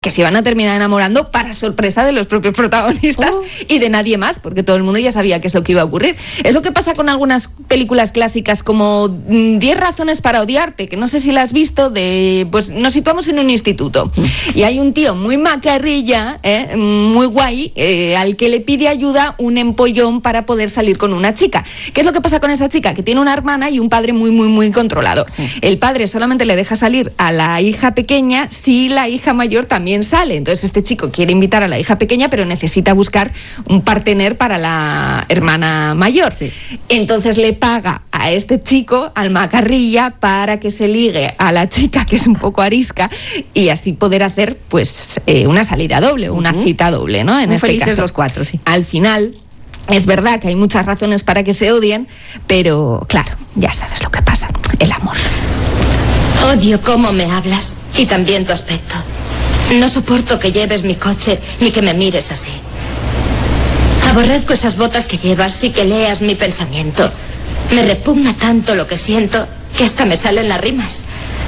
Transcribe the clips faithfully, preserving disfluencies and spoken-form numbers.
que se iban a terminar enamorando para sorpresa de los propios protagonistas oh. y de nadie más, porque todo el mundo ya sabía qué es lo que iba a ocurrir. Es lo que pasa con algunas películas clásicas como diez razones para odiarte, que no sé si la has visto, de pues nos situamos en un instituto y hay un tío muy macarrilla, eh, muy guay, eh, al que le pide ayuda un empollón para poder salir con una chica. ¿Qué es lo que pasa con esa chica? Que tiene una hermana y un padre muy, muy, muy controlado. El padre solamente le deja salir a la hija pequeña si la hija mayor también sale. Entonces este chico quiere invitar a la hija pequeña, pero necesita buscar un partener para la hermana mayor. Sí. Entonces le paga a este chico, al macarrilla, para que se ligue a la chica, que es un poco arisca, y así poder hacer pues eh, una salida doble, una uh-huh. cita doble, ¿no? En Muy este felices caso. los cuatro, sí. Al final, es verdad que hay muchas razones para que se odien, pero claro, ya sabes lo que pasa, el amor. Odio cómo me hablas y también tu aspecto. No soporto que lleves mi coche ni que me mires así. Aborrezco esas botas que llevas y que leas mi pensamiento. Me repugna tanto lo que siento que hasta me salen las rimas.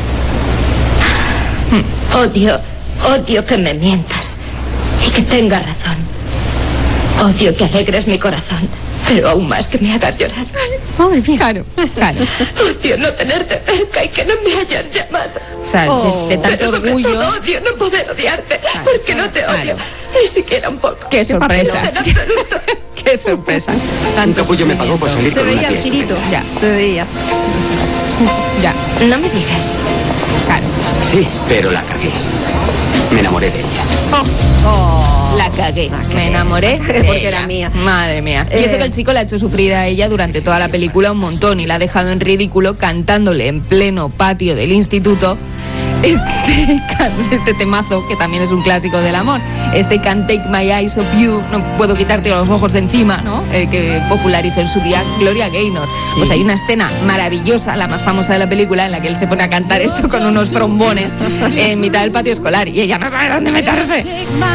Odio, odio que me mientas y que tengas razón. Odio que alegres mi corazón, pero aún más que me hagas llorar. Madre mía. Claro, claro. Odio no tenerte cerca y que no me hayas llamado. O sea, oh, de, de tanto pero orgullo. Todo odio no poder odiarte, claro, porque no te odio, claro. Ni siquiera un poco. Qué sorpresa. Qué sorpresa. Tanto un capullo me pagó por salir se con veía una el tía girito. estupenda. Ya, se veía. Ya. No me digas. Claro. Sí, pero la cagué. Me enamoré de ella. Oh. Oh. La cagué. La cagué. Me enamoré de porque ella. era mía. Madre mía. Eh. Y eso que el chico la ha hecho sufrir a ella durante toda la película un montón y la ha dejado en ridículo cantándole en pleno patio del instituto este, este temazo, que también es un clásico del amor. Este Can't Take My Eyes Off You, no puedo quitarte los ojos de encima, ¿no? Eh, que popularizó en su día Gloria Gaynor. Sí. Pues hay una escena maravillosa, la más famosa de la película, en la que él se pone a cantar esto con unos trombones en mitad del patio escolar y ella no sabe dónde meterse.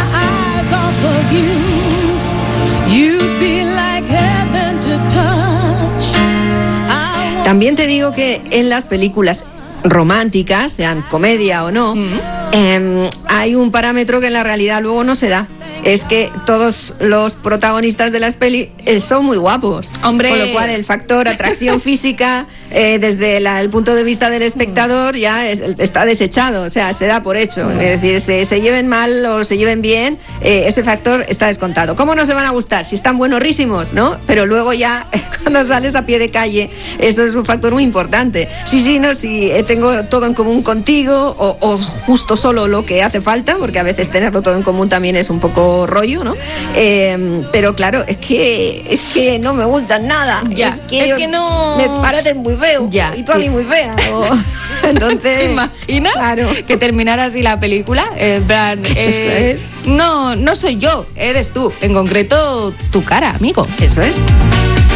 También te digo que en las películas románticas, sean comedia o no, mm. eh, hay un parámetro que en la realidad luego no se da. Es que todos los protagonistas de las pelis eh, son muy guapos. Hombre. Con lo cual el factor atracción física eh, desde la, el punto de vista del espectador ya es, está desechado, o sea, se da por hecho. Es decir, se, se lleven mal o se lleven bien, eh, ese factor está descontado. ¿Cómo no se van a gustar? Si están buenorrísimos, ¿no? Pero luego ya cuando sales a pie de calle, eso es un factor muy importante. Sí, sí, no, si sí, tengo todo en común contigo o, o justo solo lo que hace falta, porque a veces tenerlo todo en común también es un poco rollo, ¿no? Eh, pero claro, es que es que no me gustan nada. Ya, es que, es que no... me parecen muy feos. Ya, y tú sí. A mí muy fea. O... Entonces, ¿te imaginas? Claro. Que terminara así la película? En plan, eh, es. no, no soy yo, eres tú. En concreto, tu cara, amigo. Eso es.